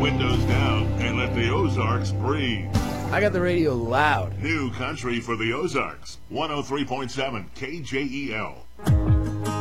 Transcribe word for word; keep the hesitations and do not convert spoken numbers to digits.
windows down, and let the Ozarks breathe. I got the radio loud. New country for the Ozarks. one oh three point seven K J E L.